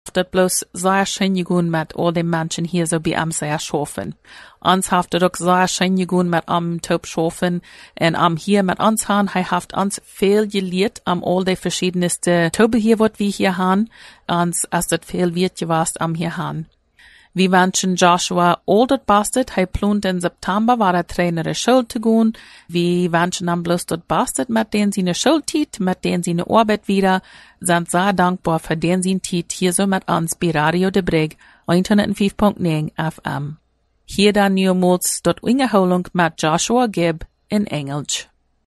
dat bloos zeer schijn goen met al die mensen hier zo bij am zeer schofen. Ons heeft het ook zeer schijn goen met am top schofen en am hier met ons han, hij heeft ons veel geleerd am al die verschiedenste tobe hier wat we hier han, ons als dat veel wird gewast am hier han. Wie wenschen Joshua all dat bastet, hij plant in September war er trainer de schuld te gaan. Wie wenschen am bloß dat bastet met den seine schuld tiet, met den seine Arbeit wieder, sind sehr dankbar für den sein tiet hier so mit uns bei Radio de Brig, 105.9 FM. Hier dan nieuwmoeds tot ingeholing met Joshua Gibb in English.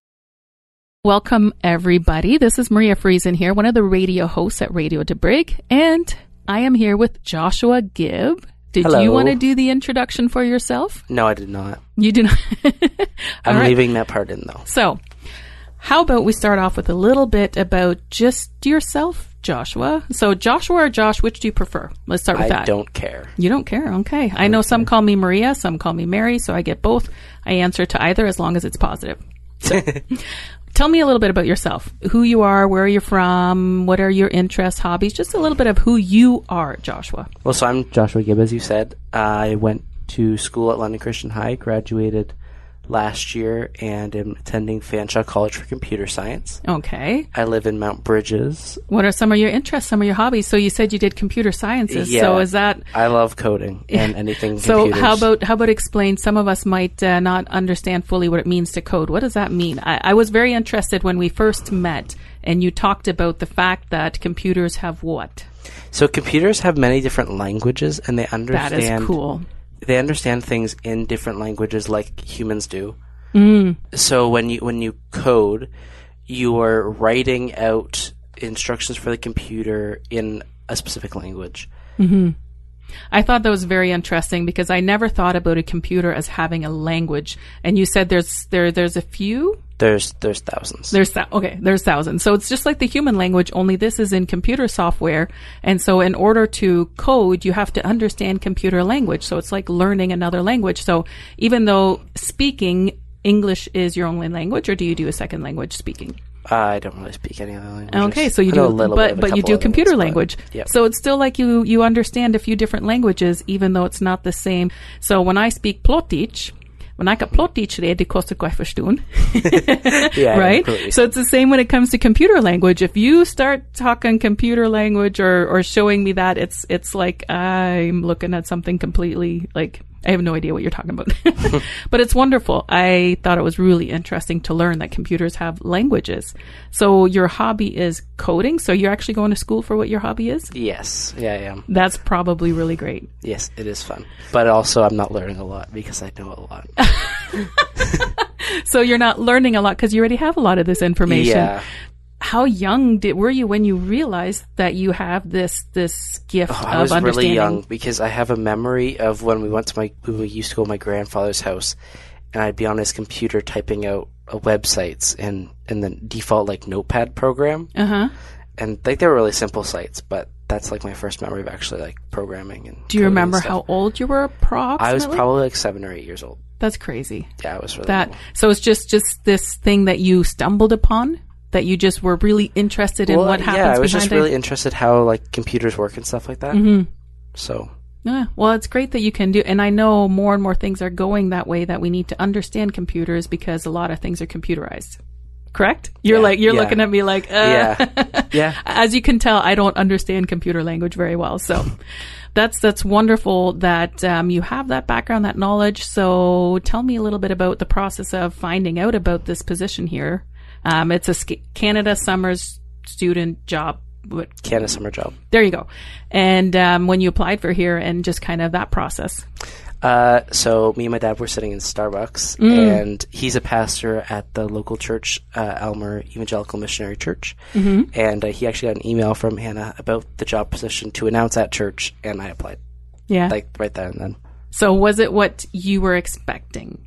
Welcome everybody, this is Maria Friesen here, one of the radio hosts at Radio de Brig, and I am here with Joshua Gibb. Did Hello. you want to do the introduction for yourself? No, I did not. You do not. I'm All right. leaving that part in, though. So, how about we start off with a little bit about just yourself, Joshua? So, Joshua or Josh, which do you prefer? Let's start with that. I don't care. You don't care? Okay. I know some call me Maria, some call me Mary, so I get both. I answer to either as long as it's positive. So, tell me a little bit about yourself. Who you are, where you're from, what are your interests, hobbies, just a little bit of who you are, Joshua. Well, so I'm Joshua Gibb, as you said. I went to school at London Christian High, graduated last year, and am attending Fanshawe College for Computer Science. Okay. I live in Mount Bridges. What are some of your interests, some of your hobbies? So you said you did computer sciences. Yeah. So is that... I love coding and anything So computers. how about explain, some of us might not understand fully what it means to code. What does that mean? I was very interested when we first met and you talked about the fact that computers have what? So computers have many different languages, and they understand... That is cool. They understand things in different languages like humans do. Mm. So when you code, you are writing out instructions for the computer in a specific language. Mm-hmm. I thought that was very interesting because I never thought about a computer as having a language. And you said there's a few? There's thousands. There's thousands. So it's just like the human language, only this is in computer software. And so in order to code, you have to understand computer language. So it's like learning another language. So even though speaking English is your only language, or do you do a second language speaking? I don't really speak any other languages. Okay, so you I know do, a little bit of a but you couple do other computer ones, but- language. Yep. So it's still like you understand a few different languages, even though it's not the same. So when I speak Plotich, when I kan Plotich reden, kostar jag förstån. Yeah, Right? completely. So it's the same when it comes to computer language. If you start talking computer language or showing me that, it's like I'm looking at something completely like I have no idea what you're talking about. But it's wonderful. I thought it was really interesting to learn that computers have languages. So your hobby is coding. So you're actually going to school for what your hobby is? Yes, yeah, I am. That's probably really great. Yes, it is fun. But also I'm not learning a lot because I know a lot. So you're not learning a lot because you already have a lot of this information. Yeah. How young were you when you realized that you have this gift of I was understanding? really young because I have a memory of when we used to go to my grandfather's house, and I'd be on his computer typing out websites in the default like Notepad program, Uh-huh. and like they were really simple sites, but that's like my first memory of actually like programming and. Do you coding and remember stuff. how old you were approximately? I was probably like 7 or 8 years old. That's crazy. Yeah, I was really That little. so it's just this thing that you stumbled upon, that you just were really interested in what happens. Yeah, I was behind just it. really interested how like computers work and stuff like that. Mm-hmm. So Yeah, well, it's great that you can do, and I know more and more things are going that way, that we need to understand computers because a lot of things are computerized. Correct? You're Yeah, yeah. looking at me like, Yeah. Yeah. As you can tell, I don't understand computer language very well. So that's wonderful that you have that background, that knowledge. So tell me a little bit about the process of finding out about this position here. It's a Canada Summers student job. Canada summer job. There you go. And when you applied for here and just kind of that process. So me and my dad were sitting in Starbucks, and he's a pastor at the local church, Elmer Evangelical Missionary Church. Mm-hmm. And he actually got an email from Hannah about the job position to announce at church, and I applied. Yeah. Like right there and then. So was it what you were expecting?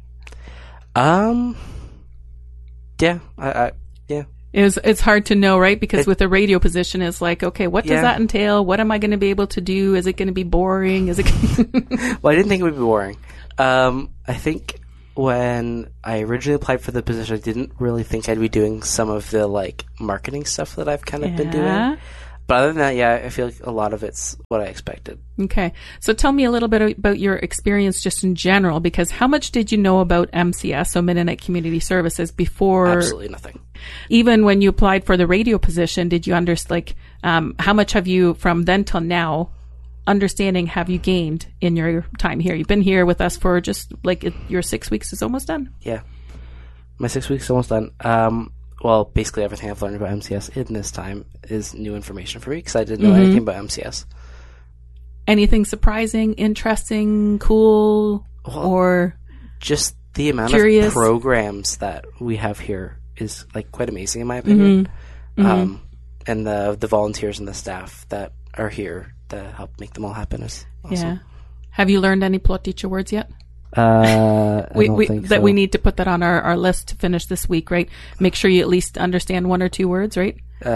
Yeah, yeah. It's hard to know, right? Because with a radio position, it's like, okay, what does Yeah. that entail? What am I going to be able to do? Is it going to be boring? Is it? Well, I didn't think it would be boring. I think when I originally applied for the position, I didn't really think I'd be doing some of the like marketing stuff that I've kind of been doing. But other than that, yeah, I feel like a lot of it's what I expected. Okay. So tell me a little bit about your experience just in general, because how much did you know about MCS, so Mennonite Community Services, before? Absolutely nothing. Even when you applied for the radio position, did you understand, how much have you, from then till now, understanding have you gained in your time here? You've been here with us for just like your 6 weeks is almost done? Yeah. My 6 weeks is almost done. Well, basically everything I've learned about MCS in this time is new information for me because I didn't know anything about MCS. Anything surprising, interesting, cool, or just the amount curious of programs that we have here is like quite amazing in my opinion. And the volunteers and the staff that are here to help make them all happen is awesome. Yeah. Have you learned any Plotticha words yet? I don't think so. That we need to put that on our list to finish this week, right? Make sure you at least understand 1 or 2 words, right?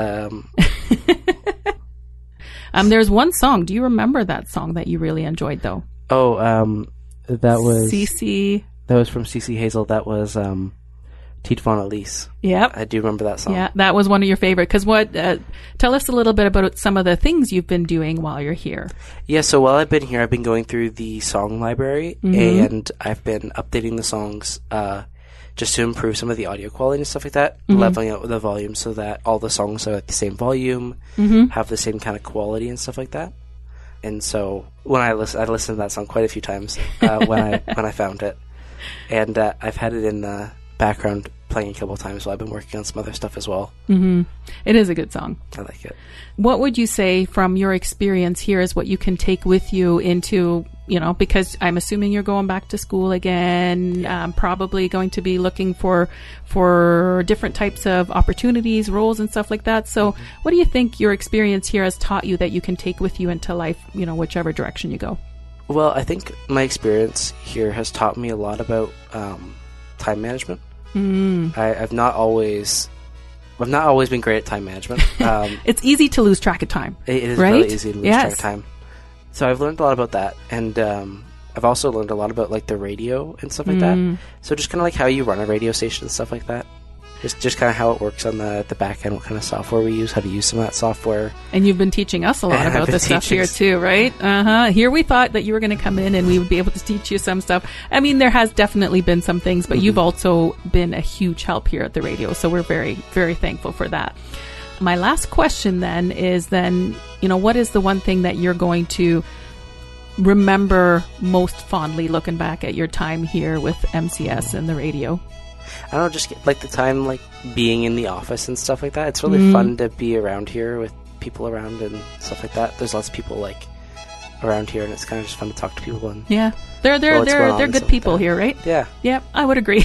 There's one song. Do you remember that song that you really enjoyed, though? Oh, that was CC. That was from CC Hazel. That was Tiet Van Elise. Yep. I do remember that song. Yeah, that was one of your favorite. Because tell us a little bit about some of the things you've been doing while you're here. Yeah, so while I've been here, I've been going through the song library, and I've been updating the songs just to improve some of the audio quality and stuff like that, leveling out the volume so that all the songs are at the same volume, have the same kind of quality and stuff like that. And so when I listened to that song quite a few times when I found it, and I've had it in the background playing a couple of times while I've been working on some other stuff as well. It is a good song. I like it. What would you say from your experience here is what you can take with you into, because I'm assuming you're going back to school again, probably going to be looking for different types of opportunities, roles and stuff like that. So what do you think your experience here has taught you that you can take with you into life, whichever direction you go? Well, I think my experience here has taught me a lot about time management. I've not always been great at time management. It's easy to lose track of time. It is right? really easy to lose track of time. So I've learned a lot about that, and I've also learned a lot about like the radio and stuff like that. So just kind of like how you run a radio station and stuff like that. Just kind of how it works on the back end, what kind of software we use, how to use some of that software. And you've been teaching us a lot about this stuff here too, right? Here we thought that you were going to come in and we would be able to teach you some stuff. I mean, there has definitely been some things, but you've also been a huge help here at the radio. So we're very, very thankful for that. My last question then is what is the one thing that you're going to remember most fondly looking back at your time here with MCS and the radio? I don't know, just like the time like being in the office and stuff like that. It's really fun to be around here with people around and stuff like that. There's lots of people like around here, and it's kind of just fun to talk to people. And they're good people here, right? Yeah, I would agree.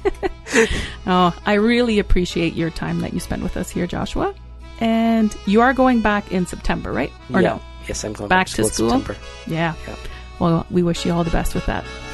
Oh, I really appreciate your time that you spend with us here, Joshua. And you are going back in September, right? Or no? Yes, I'm going back to school. In September. Yeah. Well, we wish you all the best with that.